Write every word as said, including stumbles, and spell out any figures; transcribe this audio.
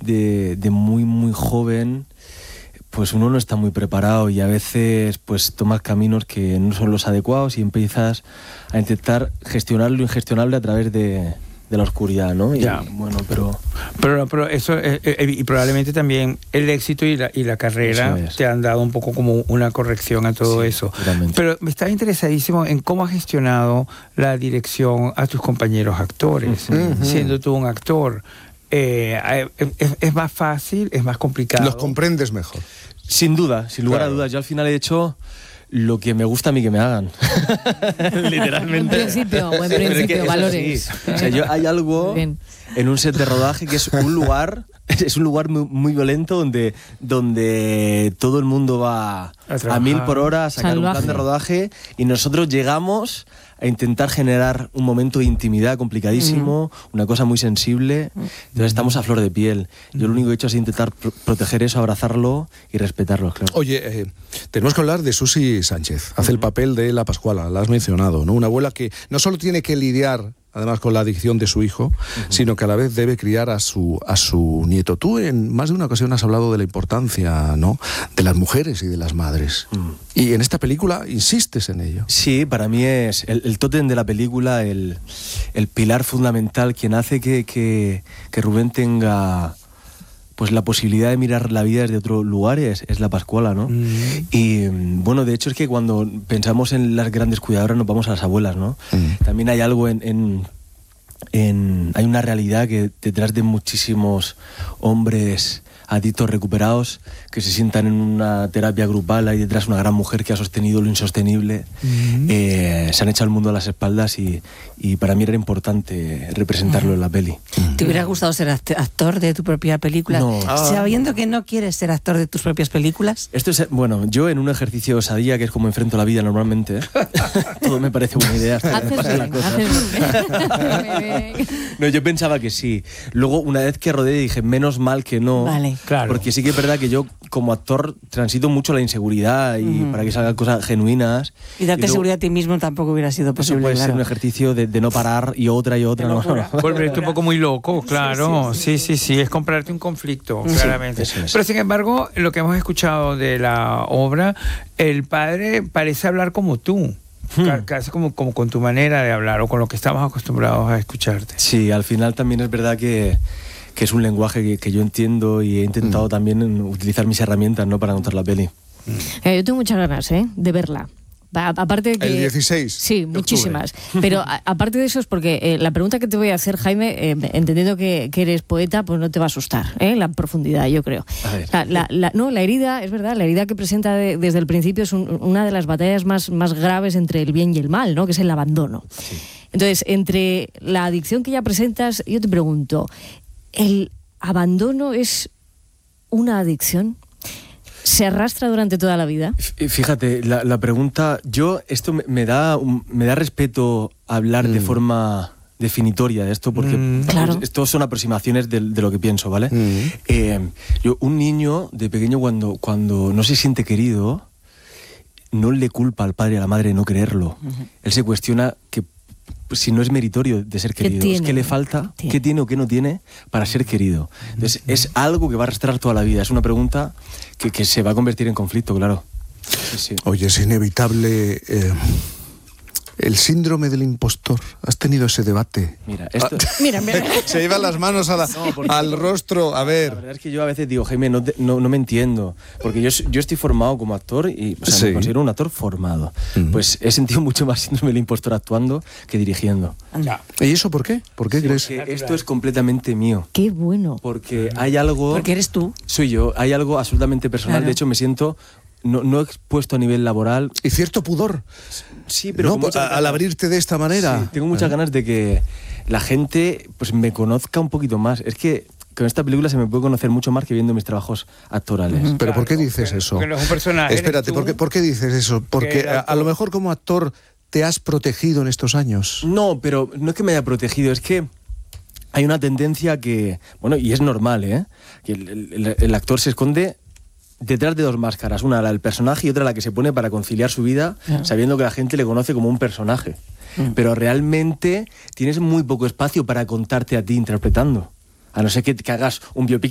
de, de muy, muy joven, pues uno no está muy preparado y a veces pues tomas caminos que no son los adecuados y empiezas a intentar gestionar lo ingestionable a través de, de la oscuridad, ¿no? Y, ya. Bueno, pero... Pero, pero eso, eh, eh, y probablemente también el éxito y la, y la carrera es. te han dado un poco como una corrección a todo Sí, eso. totalmente. Pero me está interesadísimo en cómo has gestionado la dirección a tus compañeros actores, Uh-huh. siendo tú un actor. Eh, es, es más fácil, es más complicado. Los comprendes mejor. Sin duda, sin lugar Claro. a dudas. Yo al final he hecho lo que me gusta a mí que me hagan. Literalmente. Buen principio, buen Sí, pero es principio, que es valores. así. O sea, yo, hay algo Bien. en un set de rodaje que es un lugar, es un lugar muy, muy violento donde, donde todo el mundo va A a, trabajar. mil por hora a sacar Salvaje. un plan de rodaje y nosotros llegamos a intentar generar un momento de intimidad complicadísimo, una cosa muy sensible. Entonces estamos a flor de piel. Yo lo único que he hecho es intentar pro- proteger eso, abrazarlo y respetarlo, claro. Oye, eh, tenemos que hablar de Susi Sánchez. Hace el papel de la Pascuala, la has mencionado, ¿no? Una abuela que no solo tiene que lidiar, además, con la adicción de su hijo, uh-huh. sino que a la vez debe criar a su, a su nieto. Tú en más de una ocasión has hablado de la importancia, ¿no?, de las mujeres y de las madres. Uh-huh. Y en esta película insistes en ello. Sí, para mí es el, el tótem de la película, el, el pilar fundamental, quien hace que, que, que Rubén tenga pues la posibilidad de mirar la vida desde otro lugar es, es la Pascuala, ¿no? Mm. Y bueno, de hecho es que cuando pensamos en las grandes cuidadoras nos vamos a las abuelas, ¿no? Mm. También hay algo en, en, en... hay una realidad que detrás de muchísimos hombres adictos recuperados que se sientan en una terapia grupal, hay detrás una gran mujer que ha sostenido lo insostenible, mm-hmm. eh, se han echado el mundo a las espaldas y, y para mí era importante representarlo mm-hmm. en la peli. ¿Te hubiera gustado ser actor de tu propia película? No. Sabiendo que no quieres ser actor de tus propias películas. Esto es, bueno, yo en un ejercicio de osadía, que es como enfrento la vida normalmente, ¿eh? Todo me parece buena idea. Hasta haces bien, la cosa. haces bien. No, yo pensaba que sí. Luego, una vez que rodé, dije, menos mal que no. Vale. Claro. Porque sí que es verdad que yo, como actor, transito mucho la inseguridad y mm. para que salgan cosas genuinas. Y darte y luego, seguridad a ti mismo tampoco hubiera sido posible. Eso puede claro. ser un ejercicio de, de no parar y otra y otra. No, no. Volverte un poco muy loco, claro. Sí, sí, sí. sí, sí. Es comprarte un conflicto, sí, claramente. Es. Pero sin embargo, lo que hemos escuchado de la obra, el padre parece hablar como tú. Hmm. Casi como, como con tu manera de hablar o con lo que estamos acostumbrados a escucharte. Sí, al final también es verdad que, que es un lenguaje que, que yo entiendo y he intentado mm. también utilizar mis herramientas, ¿no?, para contar la peli. Mm. Eh, yo tengo muchas ganas, ¿eh?, de verla. A, aparte de que, el dieciséis. Sí, muchísimas. Pero a, aparte de eso es porque eh, la pregunta que te voy a hacer, Jaime, eh, entendiendo que, que eres poeta, pues no te va a asustar, ¿eh?, la profundidad, yo creo. La, la, la, no, la herida, es verdad, la herida que presenta de, desde el principio es un, una de las batallas más, más graves entre el bien y el mal, ¿no?, que es el abandono. Sí. Entonces, entre la adicción que ya presentas, yo te pregunto, ¿el abandono es una adicción? ¿Se arrastra durante toda la vida? Fíjate, la, la pregunta, yo, esto me, me, da, me da respeto hablar mm. de forma definitoria de esto, porque mm, claro. esto son aproximaciones de, de lo que pienso, ¿vale? Mm. Eh, yo, un niño de pequeño cuando, cuando no se siente querido, no le culpa al padre y a la madre de no quererlo. Uh-huh. Él se cuestiona que si no es meritorio de ser querido, ¿Qué es que le falta, ¿Qué? qué tiene o qué no tiene para ser querido. Entonces, es algo que va a arrastrar toda la vida. Es una pregunta que, que se va a convertir en conflicto, claro. Sí, sí. Oye, es inevitable eh, el síndrome del impostor. ¿Has tenido ese debate? Mira, esto... Ah, mira, mira. Se llevan las manos a la, no, porque, al rostro, a ver. La verdad es que yo a veces digo, Jaime, no, te, no, no me entiendo. Porque yo, yo estoy formado como actor y o sea, sí. me considero un actor formado. Uh-huh. Pues he sentido mucho más síndrome del impostor actuando que dirigiendo. Ya. ¿Y eso por qué? ¿Por qué sí, crees? Porque esto es completamente mío. Qué bueno. Porque hay algo... Porque eres tú. Soy yo. Hay algo absolutamente personal. Claro. De hecho, me siento... No, no expuesto a nivel laboral. Y cierto pudor. Sí, pero... No, muchas, al abrirte de esta manera. Sí, tengo muchas ganas de que la gente pues me conozca un poquito más. Es que con esta película se me puede conocer mucho más que viendo mis trabajos actorales. Uh-huh. ¿Pero claro, por qué dices porque, eso? Porque no es un personaje. Espérate, ¿por qué, ¿por qué dices eso? Porque a, a lo mejor como actor te has protegido en estos años. No, pero no es que me haya protegido, es que hay una tendencia que... Bueno, y es normal, ¿eh? Que el, el, el actor se esconde detrás de dos máscaras, una la del personaje y otra la que se pone para conciliar su vida, yeah. sabiendo que la gente le conoce como un personaje. Mm. Pero realmente tienes muy poco espacio para contarte a ti interpretando. A no ser que, que hagas un biopic